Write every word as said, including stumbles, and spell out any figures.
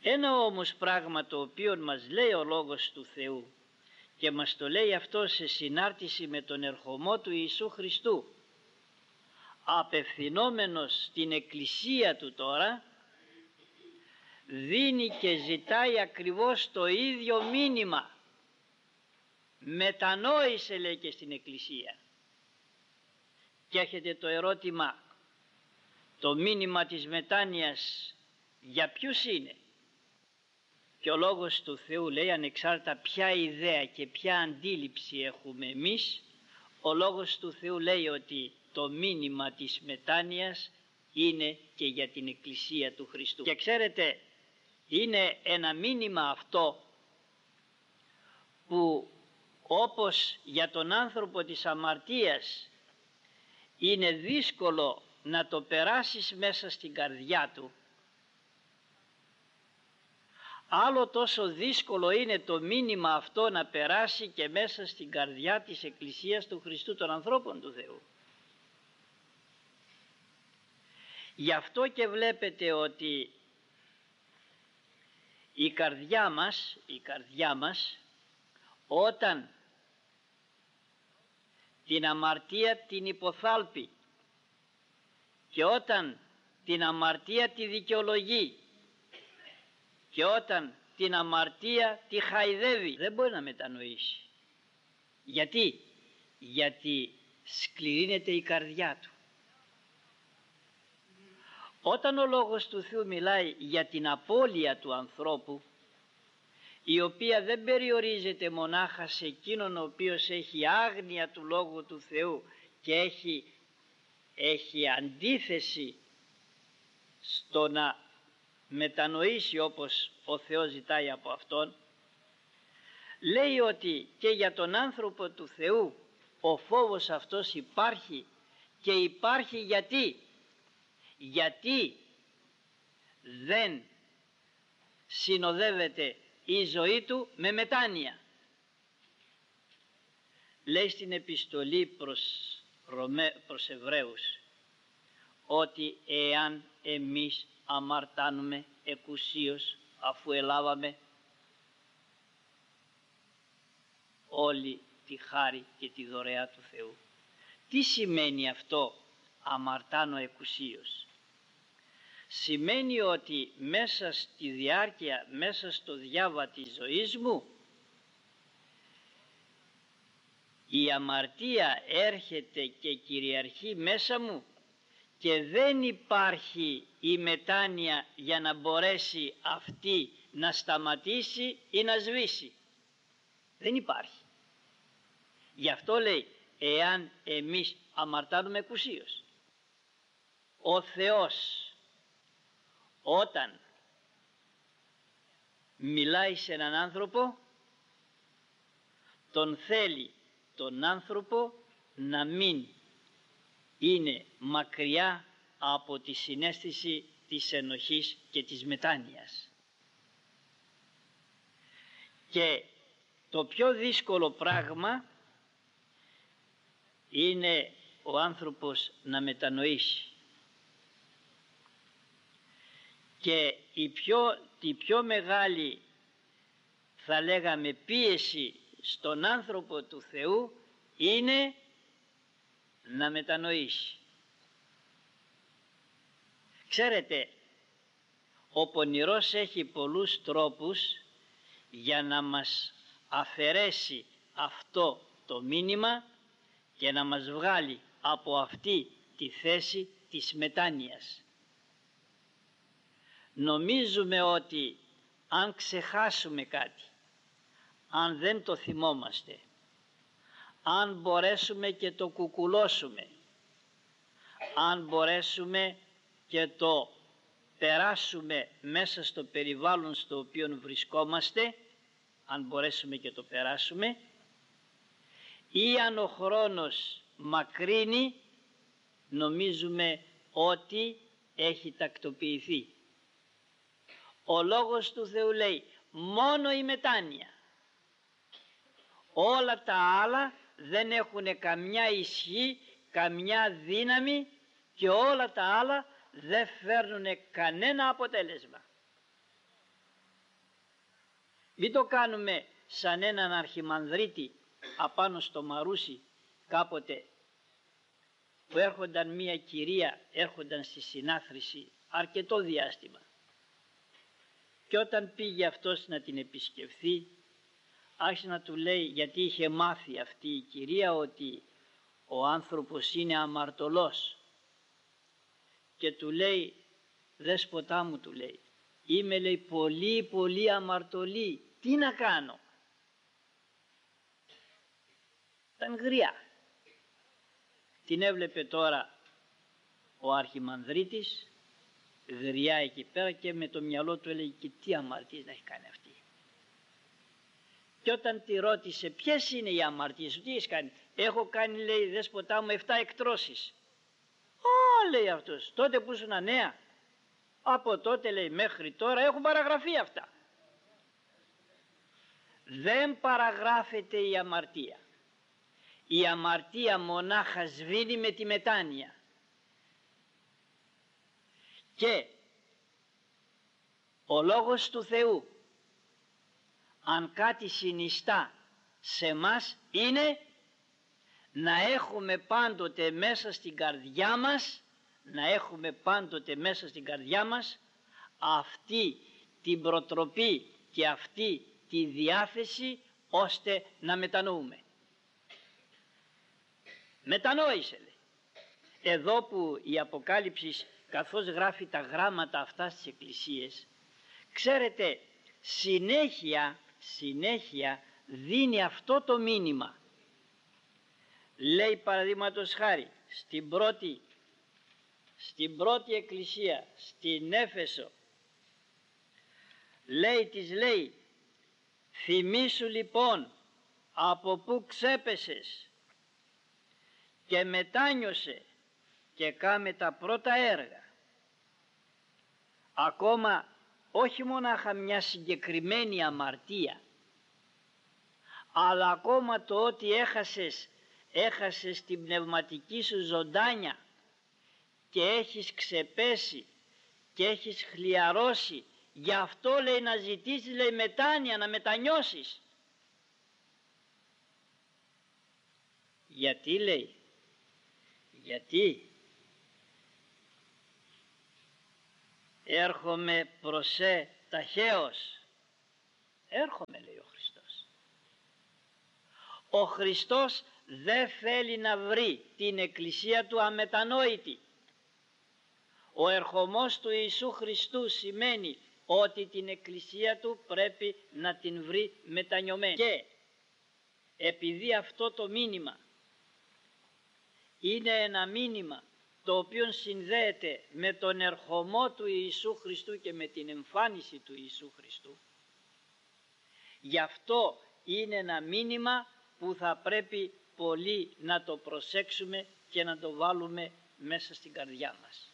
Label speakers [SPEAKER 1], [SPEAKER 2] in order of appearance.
[SPEAKER 1] Ένα όμως πράγμα το οποίο μας λέει ο Λόγος του Θεού και μας το λέει αυτό σε συνάρτηση με τον ερχομό του Ιησού Χριστού, απευθυνόμενος στην Εκκλησία του τώρα, δίνει και ζητάει ακριβώς το ίδιο μήνυμα. Μετανόησε, λέει, και στην Εκκλησία. Και έχετε το ερώτημα, το μήνυμα της μετάνοιας για ποιους είναι? Και ο Λόγος του Θεού λέει, ανεξάρτητα ποια ιδέα και ποια αντίληψη έχουμε εμείς, ο Λόγος του Θεού λέει ότι το μήνυμα της μετάνοιας είναι και για την Εκκλησία του Χριστού. Και ξέρετε, είναι ένα μήνυμα αυτό που όπως για τον άνθρωπο της αμαρτίας είναι δύσκολο να το περάσεις μέσα στην καρδιά του, άλλο τόσο δύσκολο είναι το μήνυμα αυτό να περάσει και μέσα στην καρδιά της Εκκλησίας του Χριστού, των ανθρώπων του Θεού. Γι' αυτό και βλέπετε ότι η καρδιά μας, η καρδιά μας όταν την αμαρτία την υποθάλπει και όταν την αμαρτία τη δικαιολογεί και όταν την αμαρτία τη χαϊδεύει, δεν μπορεί να μετανοήσει. Γιατί? Γιατί σκληρύνεται η καρδιά του. Όταν ο Λόγος του Θεού μιλάει για την απώλεια του ανθρώπου, η οποία δεν περιορίζεται μονάχα σε εκείνον ο οποίος έχει άγνοια του Λόγου του Θεού και έχει, έχει αντίθεση στο να μετανοήσει όπως ο Θεός ζητάει από αυτόν, λέει ότι και για τον άνθρωπο του Θεού ο φόβος αυτός υπάρχει, και υπάρχει γιατί γιατί δεν συνοδεύεται η ζωή του με μετάνοια. Λέει στην επιστολή προς, Ρωμαί, προς Εβραίους ότι εάν εμείς αμαρτάνουμε εκουσίως, αφού ελάβαμε όλη τη χάρη και τη δωρεά του Θεού. Τι σημαίνει αυτό, αμαρτάνω εκουσίως? Σημαίνει ότι μέσα στη διάρκεια, μέσα στο διάβα της ζωής μου, η αμαρτία έρχεται και κυριαρχεί μέσα μου και δεν υπάρχει η μετάνοια για να μπορέσει αυτή να σταματήσει ή να σβήσει. Δεν υπάρχει. Γι' αυτό λέει, εάν εμείς αμαρτάνουμε εκουσίως. Ο Θεός όταν μιλάει σε έναν άνθρωπο, τον θέλει τον άνθρωπο να μην είναι μακριά από τη συναίσθηση της ενοχής και της μετάνοιας. Και το πιο δύσκολο πράγμα είναι ο άνθρωπος να μετανοήσει. Και η πιο, η πιο μεγάλη, θα λέγαμε, πίεση στον άνθρωπο του Θεού είναι να μετανοήσει. Ξέρετε, ο πονηρός έχει πολλούς τρόπους για να μας αφαιρέσει αυτό το μήνυμα και να μας βγάλει από αυτή τη θέση της μετάνοιας. Νομίζουμε ότι αν ξεχάσουμε κάτι, αν δεν το θυμόμαστε, αν μπορέσουμε και το κουκουλώσουμε, αν μπορέσουμε και το περάσουμε μέσα στο περιβάλλον στο οποίο βρισκόμαστε, αν μπορέσουμε και το περάσουμε, ή αν ο χρόνος μακρύνει, νομίζουμε ότι έχει τακτοποιηθεί. Ο Λόγος του Θεού λέει μόνο η μετάνοια. Όλα τα άλλα δεν έχουν καμιά ισχύ, καμιά δύναμη και όλα τα άλλα δεν φέρνουν κανένα αποτέλεσμα. Μην το κάνουμε σαν έναν αρχιμανδρίτη απάνω στο Μαρούσι κάποτε, που έρχονταν μία κυρία, έρχονταν στη συνάθρηση αρκετό διάστημα, και όταν πήγε αυτός να την επισκεφθεί, άρχισε να του λέει, γιατί είχε μάθει αυτή η κυρία ότι ο άνθρωπος είναι αμαρτωλός, και του λέει, δέσποτά μου, του λέει, είμαι, λέει, πολύ πολύ αμαρτωλή, τι να κάνω? Ήταν γριά. Την έβλεπε τώρα ο αρχιμανδρίτης, γριά εκεί πέρα, και με το μυαλό του έλεγε, και τι αμαρτίες να έχει κάνει αυτή. Και όταν τη ρώτησε, ποιες είναι οι αμαρτίες σου, τι έχεις κάνει? Έχω κάνει, λέει, δέσποτά μου, εφτά εκτρώσεις. Α, λέει αυτός, τότε που ήσουν νέα? Από τότε, λέει, μέχρι τώρα έχουν παραγραφεί αυτά. Δεν παραγράφεται η αμαρτία. Η αμαρτία μονάχα σβήνει με τη μετάνοια. Και ο Λόγος του Θεού, αν κάτι συνιστά σε μας, είναι να έχουμε πάντοτε μέσα στην καρδιά μας, να έχουμε πάντοτε μέσα στην καρδιά μας αυτή την προτροπή και αυτή τη διάθεση, ώστε να μετανοούμε. Μετανόησε, λέει. Εδώ που η Αποκάλυψη, καθώς γράφει τα γράμματα αυτά στις εκκλησίες, ξέρετε, συνέχεια, συνέχεια δίνει αυτό το μήνυμα. Λέει, παραδείγματος χάρη, στην πρώτη, στην πρώτη εκκλησία, στην Έφεσο, λέει, της λέει, θυμήσου λοιπόν από πού ξέπεσες και μετάνιωσε και κάμε τα πρώτα έργα. Ακόμα όχι μονάχα μια συγκεκριμένη αμαρτία, αλλά ακόμα το ότι έχασες, έχασες την πνευματική σου ζωντάνια και έχεις ξεπέσει και έχεις χλιαρώσει, γι' αυτό, λέει, να ζητήσεις, λέει, μετάνοια, να μετανιώσεις. Γιατί, λέει, γιατί έρχομαι προσέ ταχαίως. Έρχομαι, λέει ο Χριστός. Ο Χριστός δεν θέλει να βρει την εκκλησία του αμετανόητη. Ο ερχομός του Ιησού Χριστού σημαίνει ότι την εκκλησία του πρέπει να την βρει μετανιωμένη. Και επειδή αυτό το μήνυμα είναι ένα μήνυμα το οποίο συνδέεται με τον ερχομό του Ιησού Χριστού και με την εμφάνιση του Ιησού Χριστού, γι' αυτό είναι ένα μήνυμα που θα πρέπει πολύ να το προσέξουμε και να το βάλουμε μέσα στην καρδιά μας.